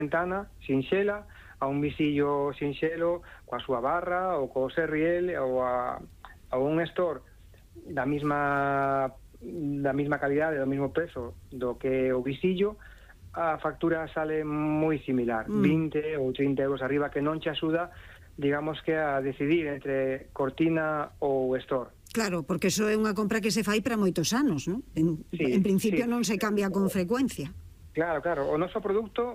ventana sinxela a un visillo sinxelo coa súa barra ou co serriel ou a un store da mesma calidade, do mesmo peso do que o visillo, a factura sale moi similar, 20 ou 30 euros arriba, que non che axuda, digamos, que a decidir entre cortina ou store. Claro, porque iso é unha compra que se fai para moitos anos, non? En principio non se cambia con frecuencia. Claro, o noso produto,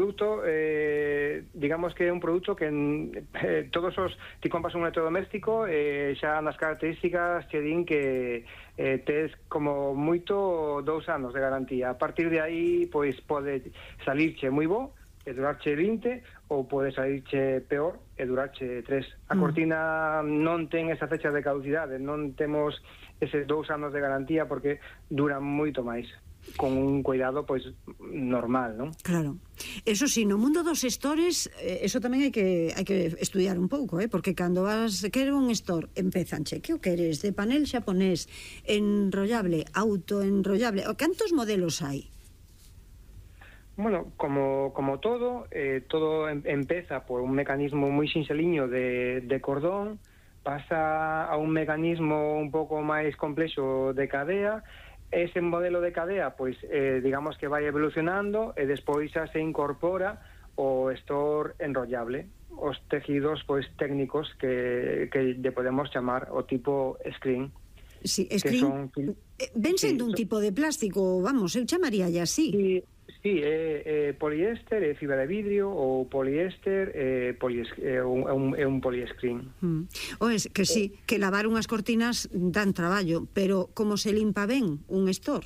digamos que é un produto que todos os, ti compras un electrodoméstico, xa nas características che din que tes como moito 2 anos de garantía. A partir de aí, pois pode salirche moi bo e durarche 20, ou pode salirche peor e durarche 3. A cortina non ten esa fecha de caducidade, non temos eses 2 anos de garantía, porque duran moito máis, con un cuidado pois normal, non? Claro. Eso sí, no mundo dos stores, eso tamén hai que estudiar un pouco, porque cando vas, quero un store, empezanche, que o queres? De panel xaponés, enrollable, autoenrollable, cantos modelos hai? Bueno, como todo empeza por un mecanismo moi sinxeliño de cordón, pasa a un mecanismo un pouco máis complexo de cadea. Ese modelo de cadea, pois, digamos que vai evolucionando, e despois xa se incorpora o store enrollable, os tejidos, pois, técnicos que lle podemos chamar o tipo screen. Sí, screen, ven sendo un tipo de plástico, vamos, eu chamaría ya así. Sí, é poliéster, é fibra de vidrio, ou poliéster, é un poliescreen. Oes, que sí, que lavar unhas cortinas dan traballo, pero como se limpa ben un store?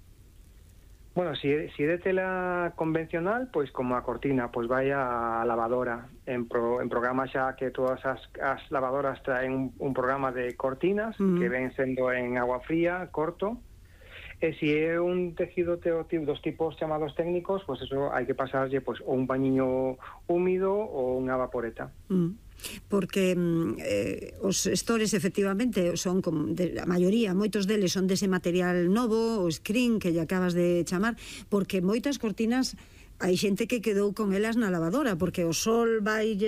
Bueno, si é de tela convencional, pois como a cortina, pois vai a lavadora. En programa xa que todas as lavadoras traen un programa de cortinas que ven sendo en agua fría, corto. E se é un tejido dos tipos chamados técnicos, pois eso hai que pasarlle pois ou un pañiño húmido ou unha vaporeta. Porque os stores efectivamente son como a maioría, moitos deles son dese material novo, o screen que lle acabas de chamar, porque moitas cortinas hai xente que quedou con elas na lavadora, porque o sol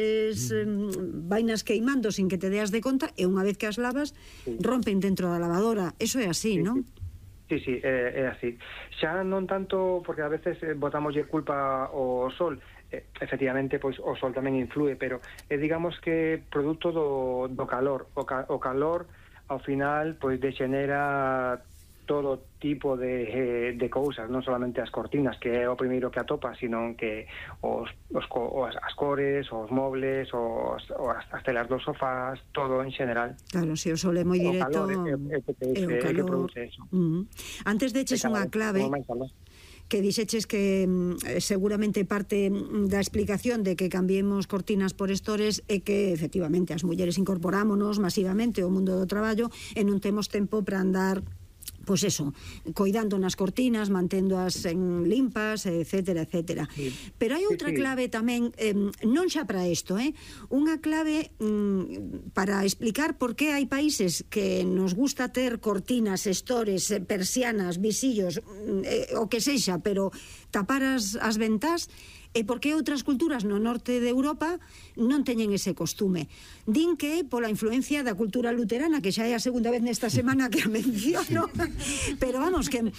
vainas queimando sin que te deas de conta, e unha vez que as lavas rompen dentro da lavadora. Eso é así, non? Sí, é así. Xa non tanto, porque a veces botamoslle culpa ao sol, efectivamente, pois o sol tamén influe, pero digamos que produto do calor. O calor, ao final, pois degenera todo tipo de cousas, non solamente as cortinas, que é o primeiro que atopa, sino que as cores, os mobles, as telas dos sofás, todo en general. Claro, se o sol é moi directo, é o calor que produce eso. Antes deches unha clave que dixeches que seguramente parte da explicación de que cambiemos cortinas por stores é que efectivamente as mulleres incorporámonos masivamente ao mundo do traballo e non temos tempo para andar, pois eso, coidando nas cortinas, manténdoas limpas, etcétera, etcétera. Pero hai outra clave tamén, non xa para isto, unha clave para explicar por que hai países que nos gusta ter cortinas, stores, persianas, visillos, o que sexa, pero tapar as ventás, e por que outras culturas no norte de Europa non teñen ese costume. Din que é pola influencia da cultura luterana, que xa é a segunda vez nesta semana que a menciono, pero vamos, que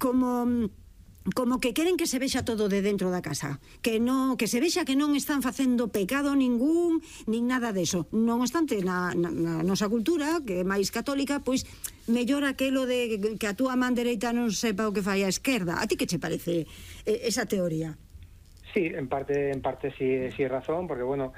como que queren que se vexa todo de dentro da casa, que se vexa que non están facendo pecado ningún, nin nada deso. Non obstante, na nosa cultura, que é máis católica, pois mellor aquelo de que a túa man dereita non sepa o que fai a esquerda. A ti que che parece esa teoría? Sí, en parte sí é razón, porque, bueno,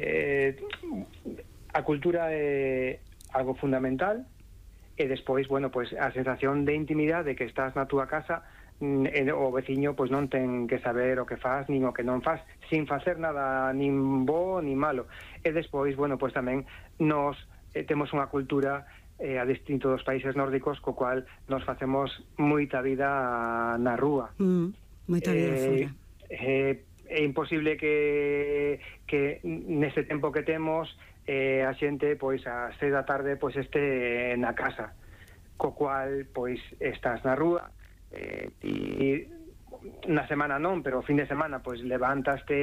a cultura é algo fundamental, e despois, bueno, pues a sensación de intimidade de que estás na túa casa, o veciño pois non ten que saber o que faz, nin o que non faz, sin facer nada nin bo nin malo. E despois, bueno, pues tamén nos temos unha cultura a distinto dos países nórdicos, co cual nos facemos moita vida na rúa. Moita vida fora. É imposible que neste tempo que temos a xente pois ás 6 da tarde pois este na casa, co cual pois estás na rúa, e na semana non, pero o fin de semana pois levantaste